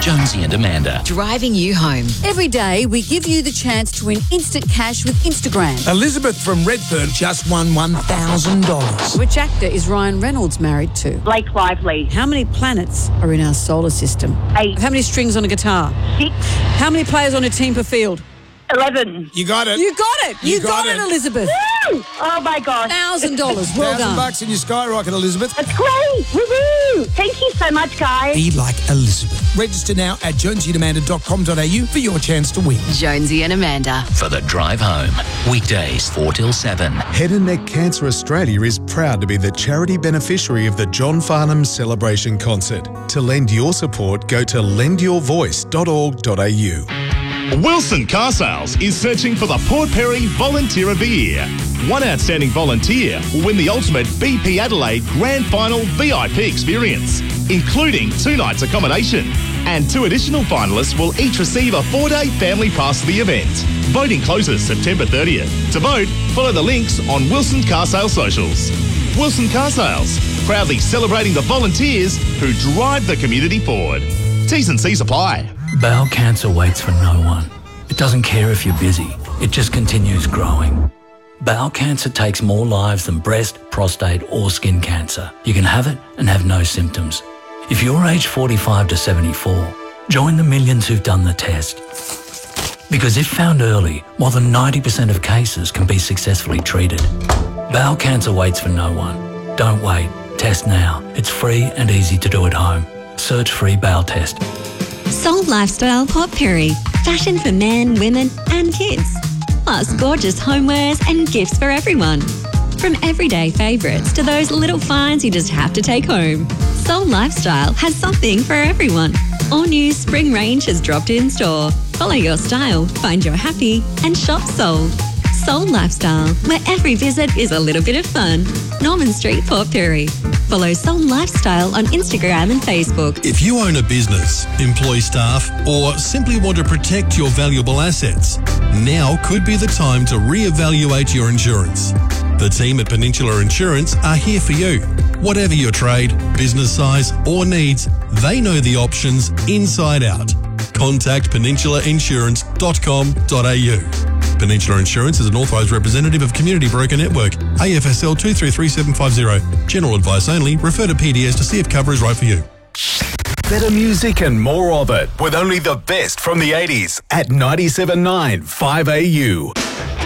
Jonesy and Amanda. Driving you home. Every day, we give you the chance to win instant cash with Instagram. Elizabeth from Redfern just won $1,000. Which actor is Ryan Reynolds married to? Blake Lively. How many planets are in our solar system? 8. How many strings on a guitar? 6. How many players on a team per field? 11. You got it. You got it. You got it, Elizabeth. Woo! Oh my gosh. $1,000. Well done. $1,000 in your skyrocket, Elizabeth. That's great. Woohoo! Thank you so much, guys. Be like Elizabeth. Register now at jonesyandamanda.com.au for your chance to win. Jonesy and Amanda. For the drive home. Weekdays 4 till 7. Head and Neck Cancer Australia is proud to be the charity beneficiary of the John Farnham Celebration Concert. To lend your support, go to lendyourvoice.org.au. Wilson Car Sales is searching for the Port Perry Volunteer of the Year. One outstanding volunteer will win the ultimate BP Adelaide Grand Final VIP experience, including 2 nights accommodation. And 2 additional finalists will each receive a 4-day family pass to the event. Voting closes September 30th. To vote, follow the links on Wilson Car Sales socials. Wilson Car Sales, proudly celebrating the volunteers who drive the community forward. T's and C's apply. Bowel cancer waits for no one. It doesn't care if you're busy. It just continues growing. Bowel cancer takes more lives than breast, prostate or skin cancer. You can have it and have no symptoms. If you're aged 45 to 74, join the millions who've done the test. Because if found early, more than 90% of cases can be successfully treated. Bowel cancer waits for no one. Don't wait. Test now. It's free and easy to do at home. Search free bowel test. Soul Lifestyle Port Perry. Fashion for men, women and kids. Plus gorgeous homewares and gifts for everyone. From everyday favourites to those little finds you just have to take home. Soul Lifestyle has something for everyone. All new spring range has dropped in store. Follow your style, find your happy and shop Soul. Soul Lifestyle, where every visit is a little bit of fun. Norman Street, Port Perry. Follow Soul Lifestyle on Instagram and Facebook. If you own a business, employ staff, or simply want to protect your valuable assets, now could be the time to reevaluate your insurance. The team at Peninsula Insurance are here for you. Whatever your trade, business size, or needs, they know the options inside out. Contact peninsulainsurance.com.au. Peninsula Insurance is an authorised representative of Community Broker Network, AFSL 233750. General advice only. Refer to PDS to see if cover is right for you. Better music and more of it with only the best from the 80s at 97.9 5AU.